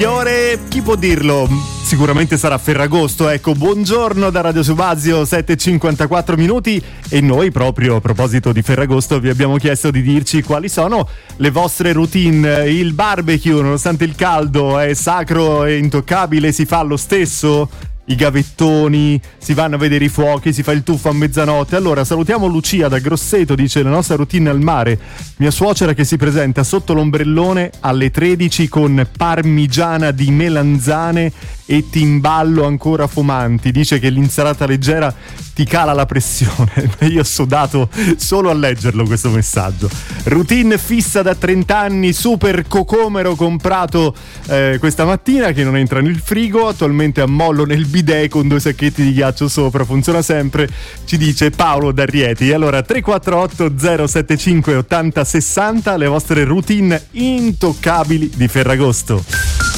Ore, chi può dirlo? Sicuramente sarà Ferragosto, ecco, buongiorno da Radio Subasio, 7:54 minuti, e noi proprio a proposito di Ferragosto vi abbiamo chiesto di dirci quali sono le vostre routine. Il barbecue, nonostante il caldo, è sacro e intoccabile, si fa lo stesso? I gavettoni, si vanno a vedere i fuochi, si fa il tuffo a mezzanotte. Allora salutiamo Lucia da Grosseto, dice: la nostra routine al mare, mia suocera che si presenta sotto l'ombrellone alle 13 con parmigiana di melanzane e timballo ancora fumanti, dice che l'insalata leggera ti cala la pressione. Io ho sudato solo a leggerlo questo messaggio. Routine fissa da 30 anni, super cocomero comprato questa mattina che non entra nel frigo, attualmente ammollo nel bidet con 2 sacchetti di ghiaccio sopra, funziona sempre, ci dice Paolo da Rieti. Allora 348 075 80 60, le vostre routine intoccabili di Ferragosto.